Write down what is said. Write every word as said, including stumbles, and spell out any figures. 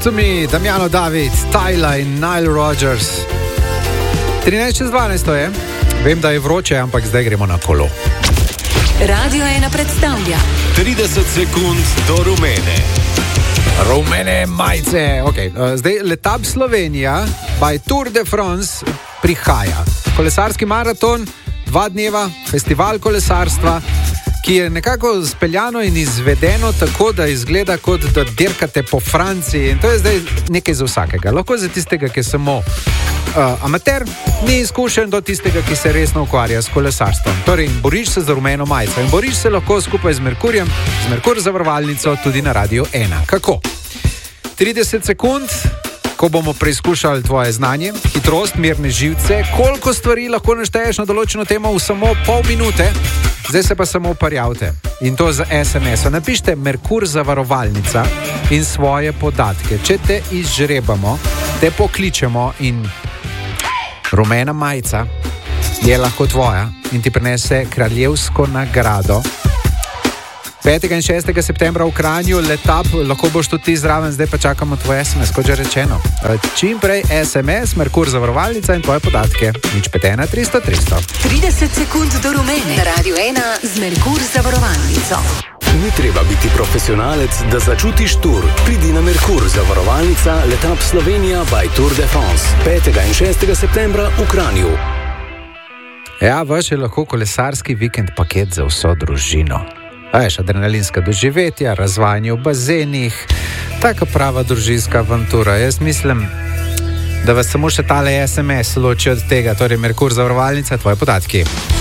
to Me, Damiano David, Tyla in Nile Rodgers. trinajst čez dvanajst je. Vem, da je vroče, ampak zdaj gremo na kolo. Radio ena predstavlja trideset sekund do rumene. Rumene majice. Okay. Zdaj Letap Slovenija by Tour de France prihaja. Kolesarski maraton, dva dneva, festival kolesarstva, ki je nekako speljano in izvedeno tako, da izgleda kot da dirkate po Franciji. In to je zdaj nekaj za vsakega. Lahko za tistega, ki je samo uh, amater, ni izkušen, do tistega, ki se resno ukvarja s kolesarstvom. Torej, boriš se za rumeno majico in boriš se lahko skupaj z Merkurjem, z Merkur zavarovalnico tudi na Radio ena. Kako? trideset sekund, ko bomo preizkušali tvoje znanje, hitrost, mirne živce, koliko stvari lahko našteješ na določeno temo v samo pol minute. Zdaj se pa samo parjavte in to z es em es-om. Napišite Merkur zavarovalnica in svoje podatke. Če te izžrebamo, te pokličemo in rumena majica je lahko tvoja in ti prinese kraljevsko nagrado. petega in šestega septembra v Kranju, Letap, lahko boš tudi ti zraven, zdaj pa čakamo tvoj es em es, kot že rečeno. Čim prej es em es, Merkur zavarovalnica in tvoje podatke. nič pet ena tristo tristo. trideset sekund do rumene. Radio ena z Merkur zavarovalnico. Ni treba biti profesionalec, da začutiš tur. Pridi na Merkur zavarovalnica Letap Slovenija by Tour de France. petega in šestega septembra v Kranju. Ja, vaš je lahko kolesarski vikend paket za vso družino. Veš, adrenalinska doživetja, razvajanje v bazenih, taka prava družinska avantura. Jaz mislim, da vas samo še tale es em es loči od tega, torej Merkur zavarovalnica, tvoje podatki.